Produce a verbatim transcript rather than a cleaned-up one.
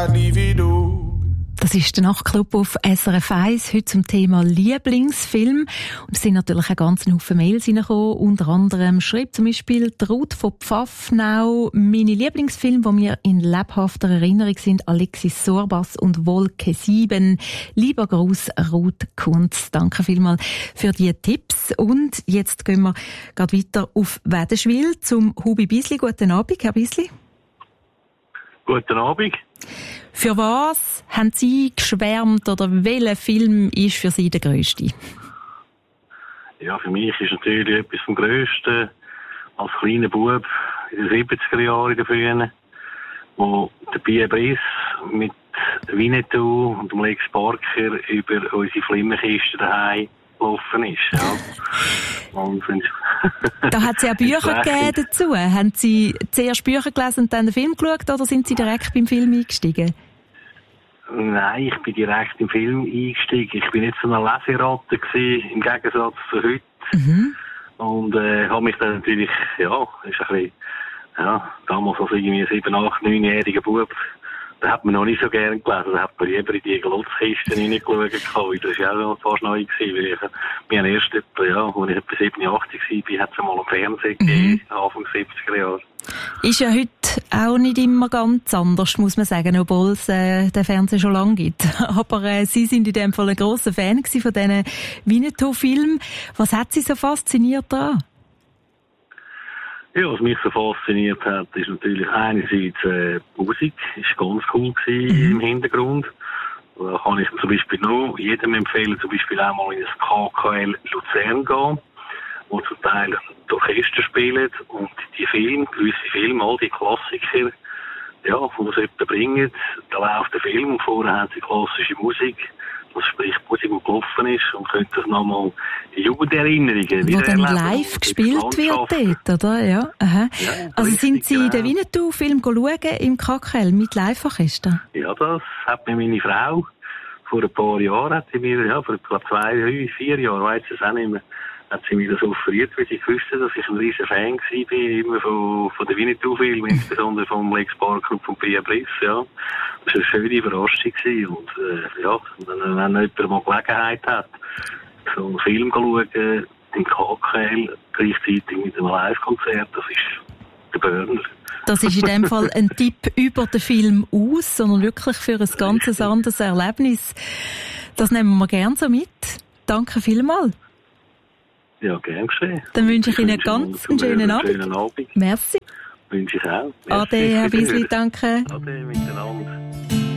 I'd leave it all. Das ist der Nachtclub auf S R F eins, heute zum Thema Lieblingsfilm. Und es sind natürlich auch ganz Haufen Mails reingekommen. Unter anderem schreibt zum Beispiel die Ruth von Pfaffnau, meine Lieblingsfilme, die mir in lebhafter Erinnerung sind, Alexis Sorbas und Wolke sieben. Lieber Gruß, Ruth Kunz. Danke vielmals für die Tipps. Und jetzt gehen wir gerade weiter auf Wädenswil zum Hubi Biesli. Guten Abend, Herr Biesli. Guten Abend. Für was haben Sie geschwärmt oder welcher Film ist für Sie der grösste? Ja, für mich ist natürlich etwas vom Grössten als kleiner Bub in den siebziger Jahren in der Frühen, wo der Pierre Brice mit Winnetou und dem Lex Barker über unsere Flimmerkiste daheim gelaufen ist. Ja. Und da hat es ja Bücher gegeben dazu. Haben Sie zuerst Bücher gelesen und dann den Film geschaut oder sind Sie direkt beim Film eingestiegen? Nein, ich bin direkt im Film eingestiegen. Ich bin nicht so eine Leseratte gewesen, im Gegensatz zu heute. Mhm. Und äh, habe mich dann natürlich, ja, ist ein bisschen, ja, damals als irgendwie sieben, acht, neunjähriger Bub, da hat man noch nicht so gern gelesen. Da hat man lieber in die Glotzkisten reingeschaut. Das war ja auch fast neu gewesen. Weil ich, wir haben erst etwa, ja, als ich etwa sieben, acht war, hat es einmal am Fernsehen mhm. gegeben, Anfang siebziger Jahre. Ist ja heute auch nicht immer ganz anders, muss man sagen, obwohl es äh, den Fernseher schon lange gibt. Aber äh, Sie sind in dem Fall ein grosser Fan von diesen Winnetou-Filmen. Was hat Sie so fasziniert daran? Ja, was mich so fasziniert hat, ist natürlich einerseits äh, die Musik, ist ganz cool gewesen mhm. im Hintergrund. Da kann ich zum Beispiel noch jedem empfehlen, zum Beispiel auch mal in das K K L Luzern gehen, wo zum Teil die Orchester spielen und die Filme, gewisse Filme, all die Klassiker, ja, die sie jemanden bringen, da läuft der Film und vorher haben sie klassische Musik. Das sprich Musik, die gelaufen ist, und könnte das nochmal in Jugenderinnerungen wo dann live gespielt wird dort, oder? Ja, aha. Ja, also sind Sie genau. den Winnetou-Film schauen im K K L mit Live-Orchester? Ja, das hat mir meine Frau vor ein paar Jahren, hat sie mir, ja, vor etwa zwei, drei, vier Jahren, weiss ich es auch nicht mehr, hat sie mir das offeriert, weil sie wusste, dass ich ein riesen Fan war, immer von, von den Winnetou-Filmen, insbesondere vom Lex Barker und von Pierre Brice, ja. Das war eine schöne Überraschung gewesen. Und, äh, ja, wenn, wenn jemand mal Gelegenheit hat, so einen Film zu schauen, im K K L, gleichzeitig mit einem Live-Konzert, das ist der Burner. Das ist in dem Fall ein Tipp über den Film aus, sondern wirklich für ein ganz anderes Erlebnis. Das nehmen wir gerne so mit. Danke vielmals. Ja, gern geschehen. Dann wünsche ich, ich Ihnen ganz einen schönen Abend. schönen Abend. Merci. Wünsche ich auch. Merci. Ade, Herr Biesli, danke. Ade, miteinander.